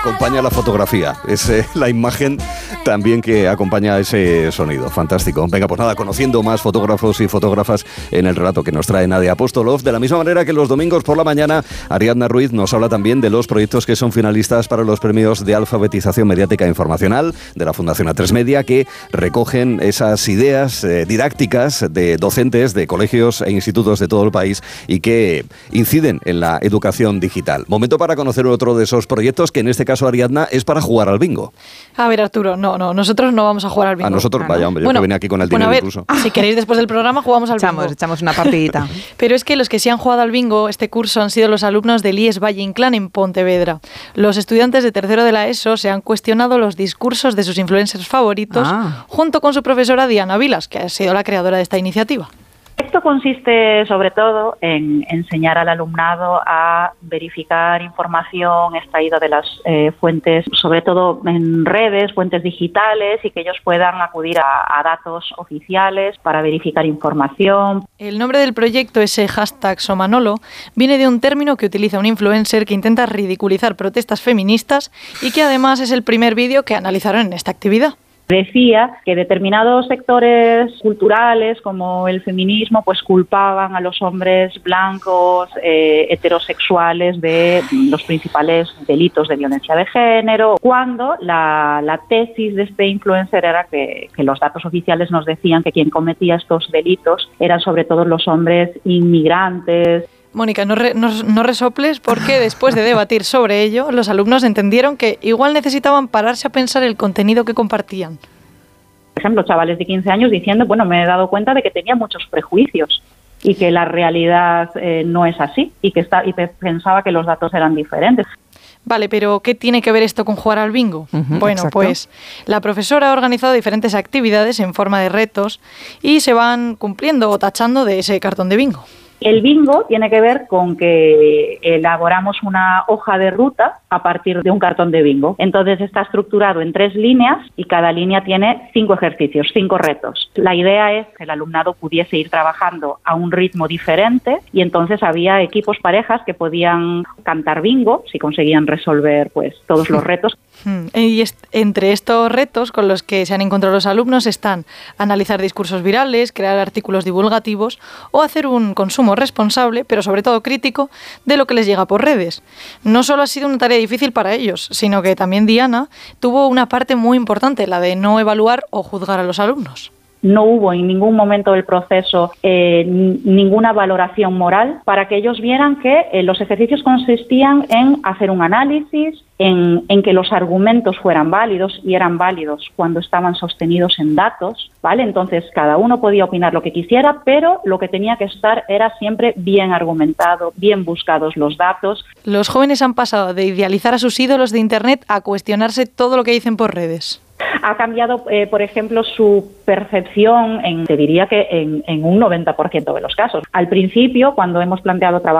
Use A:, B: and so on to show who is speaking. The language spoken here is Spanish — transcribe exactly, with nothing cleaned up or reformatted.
A: acompaña la fotografía. Es eh, la imagen también que acompaña ese sonido. Fantástico. Venga, pues nada, conociendo más fotógrafos y fotógrafas en el relato que nos trae Nadia Apostolov. De la misma manera que los domingos por la mañana, Ariadna Ruiz nos habla también de los proyectos que son finalistas para los premios de alfabetización mediática e informacional de la Fundación A tres Media, que recogen esas ideas eh, didácticas de docentes de colegios e institutos de todo el país y que inciden en la educación digital. Momento para conocer otro de esos proyectos que en este caso, Ariadna, es para jugar al bingo.
B: A ver, Arturo, no, no, nosotros no vamos a jugar al bingo.
A: A nosotros,
B: ah,
A: vaya,
B: ¿no?
A: hombre, yo
B: bueno,
A: que venía aquí con el
B: bueno,
A: dinero
B: a ver,
A: incluso.
B: Si queréis después del programa jugamos al
C: echamos,
B: bingo.
C: Echamos una partidita.
B: Pero es que los que sí han jugado al bingo este curso han sido los alumnos del I E S Valle Inclán en Pontevedra. Los estudiantes de tercero de la ESO se han cuestionado los discursos de sus influencers favoritos ah. junto con su profesora Diana Vilas, que ha sido la creadora de esta iniciativa.
D: Esto consiste sobre todo en enseñar al alumnado a verificar información extraída de las eh, fuentes, sobre todo en redes, fuentes digitales, y que ellos puedan acudir a, a datos oficiales para verificar información.
B: El nombre del proyecto, ese hashtag Somanolo, viene de un término que utiliza un influencer que intenta ridiculizar protestas feministas y que además es el primer vídeo que analizaron en esta actividad.
D: Decía que determinados sectores culturales, como el feminismo, pues culpaban a los hombres blancos, eh, heterosexuales, de los principales delitos de violencia de género, cuando la, la tesis de este influencer era que, que los datos oficiales nos decían que quien cometía estos delitos eran sobre todo los hombres inmigrantes.
B: Mónica, no, re, no, no resoples porque después de debatir sobre ello, los alumnos entendieron que igual necesitaban pararse a pensar el contenido que compartían.
D: Por ejemplo, chavales de quince años diciendo, bueno, me he dado cuenta de que tenía muchos prejuicios y que la realidad eh, no es así y que está, y pensaba que los datos eran diferentes.
B: Vale, pero ¿qué tiene que ver esto con jugar al bingo? Uh-huh, bueno, exacto. Pues la profesora ha organizado diferentes actividades en forma de retos y se van cumpliendo o tachando de ese cartón de bingo.
D: El bingo tiene que ver con que elaboramos una hoja de ruta a partir de un cartón de bingo. Entonces está estructurado en tres líneas y cada línea tiene cinco ejercicios, cinco retos. La idea es que el alumnado pudiese ir trabajando a un ritmo diferente y entonces había equipos, parejas que podían cantar bingo si conseguían resolver pues todos los retos.
B: Y est- entre estos retos con los que se han encontrado los alumnos están analizar discursos virales, crear artículos divulgativos o hacer un consumo responsable, pero sobre todo crítico, de lo que les llega por redes. No solo ha sido una tarea difícil para ellos, sino que también Diana tuvo una parte muy importante, la de no evaluar o juzgar a los alumnos.
D: No hubo en ningún momento del proceso eh, ninguna valoración moral para que ellos vieran que eh, los ejercicios consistían en hacer un análisis, en, en que los argumentos fueran válidos y eran válidos cuando estaban sostenidos en datos, ¿vale? Entonces cada uno podía opinar lo que quisiera, pero lo que tenía que estar era siempre bien argumentado, bien buscados los datos.
B: Los jóvenes han pasado de idealizar a sus ídolos de Internet a cuestionarse todo lo que dicen por redes.
D: Ha cambiado, eh, por ejemplo, su percepción, en, te diría que en, en un noventa por ciento de los casos. Al principio, cuando hemos planteado trabajar